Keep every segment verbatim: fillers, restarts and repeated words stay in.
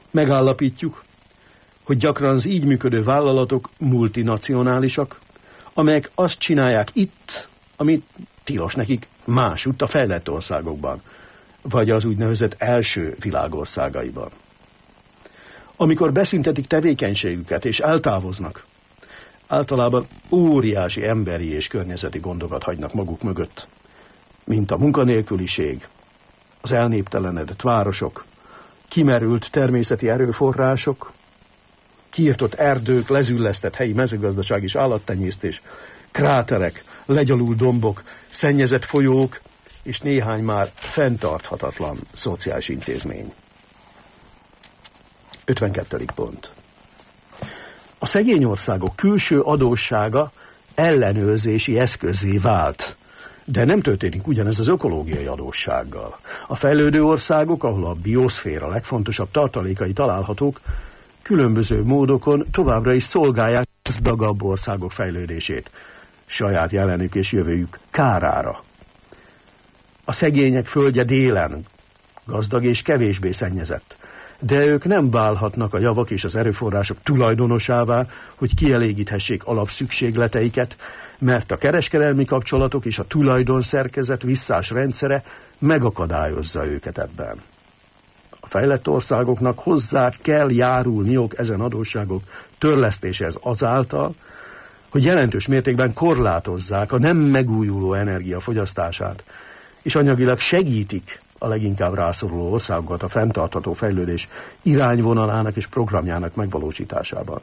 Megállapítjuk, hogy gyakran az így működő vállalatok multinacionálisak, amelyek azt csinálják itt, amit tilos nekik másutt a fejlett országokban, vagy az úgynevezett első világországaiban. Amikor beszüntetik tevékenységüket és eltávoznak, általában óriási emberi és környezeti gondokat hagynak maguk mögött, mint a munkanélküliség, az elnéptelenedett városok, kimerült természeti erőforrások, kiirtott erdők, lezüllesztett helyi mezőgazdaság és állattenyésztés, kráterek, legyalult dombok, szennyezett folyók és néhány már fenntarthatatlan szociális intézmény. ötvenkettedik pont. A szegény országok külső adóssága ellenőrzési eszközzé vált, de nem történik ugyanez az ökológiai adóssággal. A fejlődő országok, ahol a bioszféra legfontosabb tartalékai találhatók, különböző módokon továbbra is szolgálják a gazdagabb országok fejlődését, saját jelenük és jövőjük kárára. A szegények földje délen gazdag és kevésbé szennyezett, de ők nem válhatnak a javak és az erőforrások tulajdonosává, hogy kielégíthessék alapszükségleteiket, mert a kereskedelmi kapcsolatok és a tulajdonszerkezet visszás rendszere megakadályozza őket ebben. A fejlett országoknak hozzá kell járulniuk ezen adósságok törlesztéséhez azáltal, hogy jelentős mértékben korlátozzák a nem megújuló energia fogyasztását, és anyagilag segítik a leginkább rászoruló országokat a fenntartható fejlődés irányvonalának és programjának megvalósításában.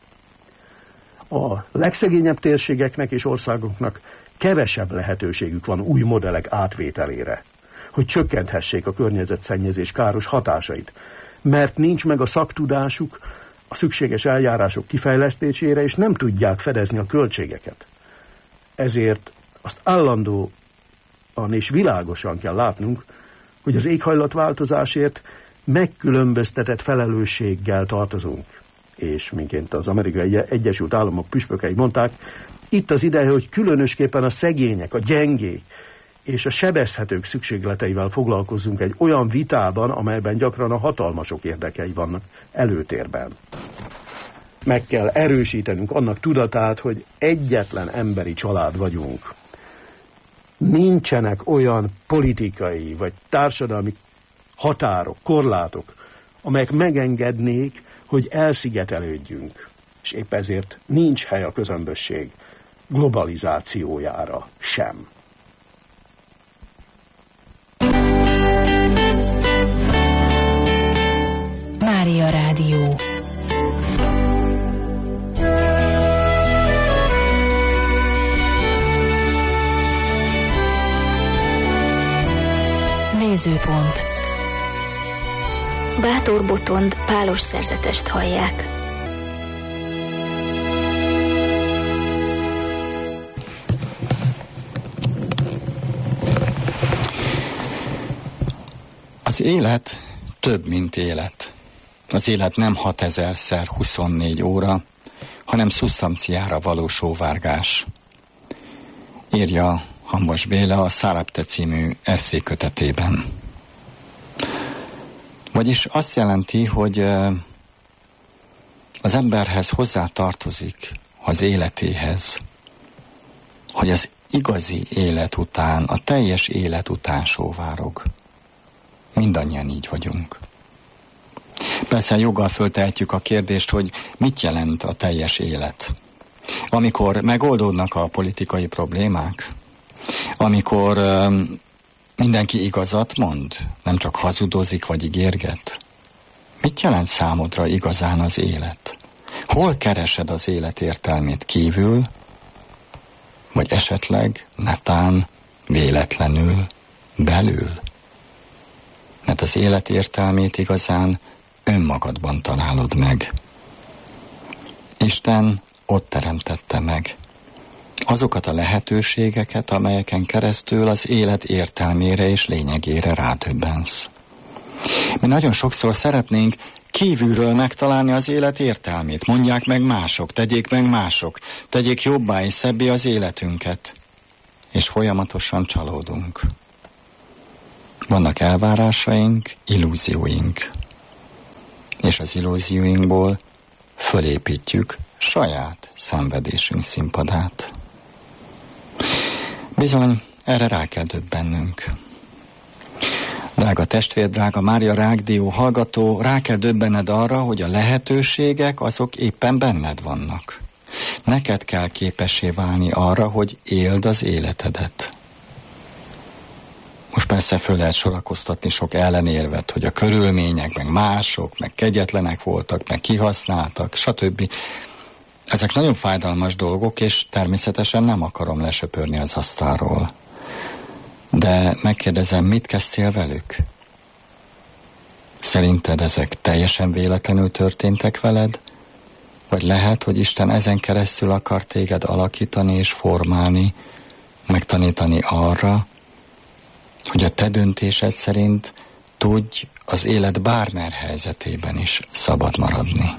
A legszegényebb térségeknek és országoknak kevesebb lehetőségük van új modellek átvételére, hogy csökkenthessék a környezetszennyezés káros hatásait, mert nincs meg a szaktudásuk a szükséges eljárások kifejlesztésére, és nem tudják fedezni a költségeket. Ezért azt állandóan és világosan kell látnunk, hogy az éghajlatváltozásért megkülönböztetett felelősséggel tartozunk. És minként az Amerikai Egyesült Államok püspökei mondták, itt az ideje, hogy különösképpen a szegények, a gyengék és a sebezhetők szükségleteivel foglalkozzunk egy olyan vitában, amelyben gyakran a hatalmasok érdekei vannak előtérben. Meg kell erősítenünk annak tudatát, hogy egyetlen emberi család vagyunk. Nincsenek olyan politikai vagy társadalmi határok, korlátok, amelyek megengednék, hogy elszigetelődjünk. És épp ezért nincs hely a közömbösség globalizációjára sem. Mária Rádió. Nézőpont. Bátor Botond pálos szerzetest hallják. Az élet több, mint élet. Az élet nem hatezerszer huszonnégy óra, hanem szusszamciára való sóvárgás. Írja Hamvas Béla a Szárapte című esszékötetében. Vagyis azt jelenti, hogy az emberhez hozzá tartozik az életéhez, hogy az igazi élet után, a teljes élet után sóvárog. Mindannyian így vagyunk. Persze joggal föltehetjük a kérdést, hogy mit jelent a teljes élet. Amikor megoldódnak a politikai problémák, amikor um, mindenki igazat mond, nem csak hazudozik vagy ígérget. Mit jelent számodra igazán az élet? Hol keresed az élet értelmét, kívül, vagy esetleg, netán, véletlenül, belül? Mert az élet értelmét igazán önmagadban találod meg. Isten ott teremtette meg azokat a lehetőségeket, amelyeken keresztül az élet értelmére és lényegére rádöbbensz. Mi nagyon sokszor szeretnénk kívülről megtalálni az élet értelmét. Mondják meg mások, tegyék meg mások, tegyék jobbá és szebbé az életünket. És folyamatosan csalódunk. Vannak elvárásaink, illúzióink. És és az illúzióinkból fölépítjük saját szenvedésünk színpadát. Bizony, erre rá kell döbbennünk. Drága testvér, drága Mária Rádió hallgató, rá kell döbbenned arra, hogy a lehetőségek azok éppen benned vannak. Neked kell képessé válni arra, hogy éld az életedet. Most persze föl lehet sorakoztatni sok ellenérvet, hogy a körülmények, meg mások, meg kegyetlenek voltak, meg kihasználtak, stb. Ezek nagyon fájdalmas dolgok, és természetesen nem akarom lesöpörni az asztalról. De megkérdezem, mit kezdtél velük? Szerinted ezek teljesen véletlenül történtek veled? Vagy lehet, hogy Isten ezen keresztül akar téged alakítani és formálni, megtanítani arra, hogy a te döntésed szerint tudj az élet bármely helyzetében is szabad maradni.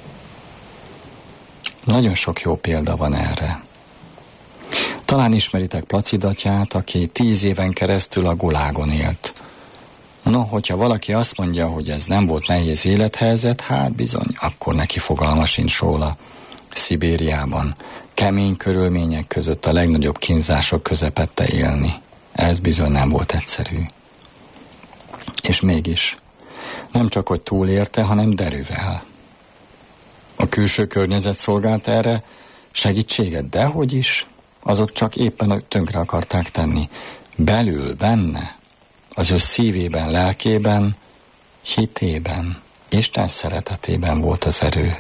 Nagyon sok jó példa van erre. Talán ismeritek Placidatját, aki tíz éven keresztül a gulágon élt. No, hogyha valaki azt mondja, hogy ez nem volt nehéz élethelyzet, hát bizony, akkor neki fogalma sincs róla. Szibériában, kemény körülmények között a legnagyobb kínzások közepette élni. Ez bizony nem volt egyszerű. És mégis, nem csak, hogy túlérte, hanem derűvel. A külső környezet szolgált erre segítséget, dehogy is, azok csak éppen tönkre akarták tenni. Belül, benne, az ő szívében, lelkében, hitében, Isten szeretetében volt az erő.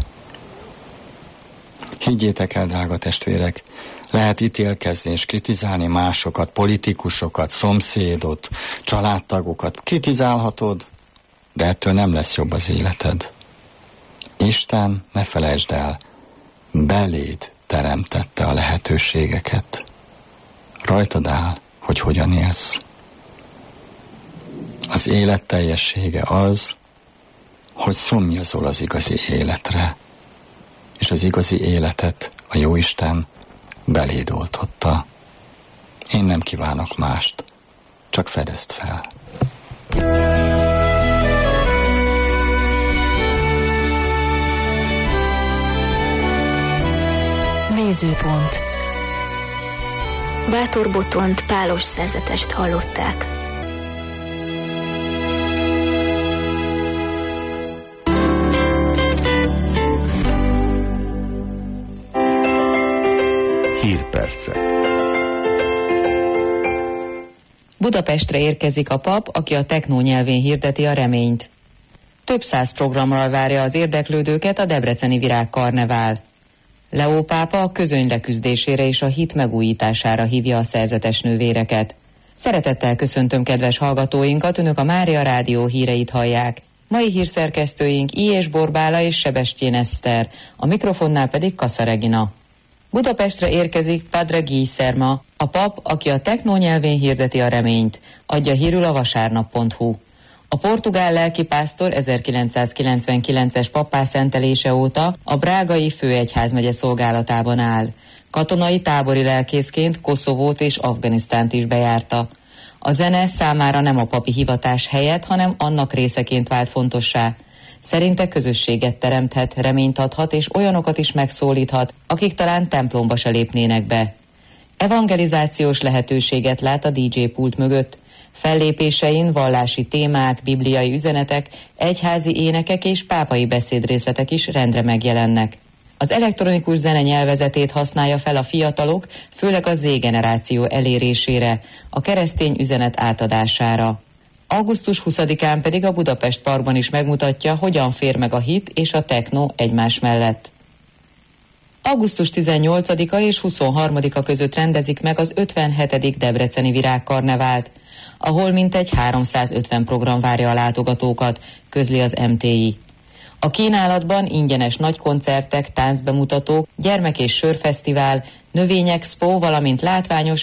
Higgyétek el, drága testvérek, lehet ítélkezni és kritizálni másokat, politikusokat, szomszédot, családtagokat. Kritizálhatod, de ettől nem lesz jobb az életed. Isten, ne felejtsd el, beléd teremtette a lehetőségeket. Rajtad áll, hogy hogyan élsz. Az élet teljessége az, hogy szomjazol az igazi életre, és az igazi életet a Jóisten beléd oltotta. Én nem kívánok mást, csak fedezd fel. Nézőpont. Bátor Botont pálos szerzetest hallották. Hírpercek. Budapestre érkezik a pap, aki a technó nyelvén hirdeti a reményt. Több száz programmal várja az érdeklődőket a debreceni virágkarnevál. Leó pápa a közöny leküzdésére és a hit megújítására hívja a szerzetes nővéreket. Szeretettel köszöntöm kedves hallgatóinkat, önök a Mária Rádió híreit hallják. Mai hírszerkesztőink I. és Borbála és Sebestyén Eszter, a mikrofonnál pedig Kassa Regina. Budapestre érkezik Padre Guillermo, a pap, aki a technó nyelvén hirdeti a reményt, adja hírül a vasárnap pont hu. A portugál lelkipásztor ezerkilencszázkilencvenkilences pappá szentelése óta a brágai főegyházmegye szolgálatában áll. Katonai tábori lelkészként Koszovót és Afganisztánt is bejárta. A zene számára nem a papi hivatás helyett, hanem annak részeként vált fontossá. Szerinte közösséget teremthet, reményt adhat és olyanokat is megszólíthat, akik talán templomba se lépnének be. Evangelizációs lehetőséget lát a dé dzsé pult mögött. Fellépésein vallási témák, bibliai üzenetek, egyházi énekek és pápai beszédrészletek is rendre megjelennek. Az elektronikus zene nyelvezetét használja fel a fiatalok, főleg a Z-generáció elérésére, a keresztény üzenet átadására. augusztus huszadikán pedig a Budapest Parkban is megmutatja, hogyan fér meg a hit és a techno egymás mellett. augusztus tizennyolcadika és huszonharmadika között rendezik meg az ötvenhetedik debreceni virágkarnevált, ahol mintegy háromszázötven program várja a látogatókat, közli az em té i. A kínálatban ingyenes nagykoncertek, táncbemutatók, gyermek- és sörfesztivál, növényexpo, valamint látványos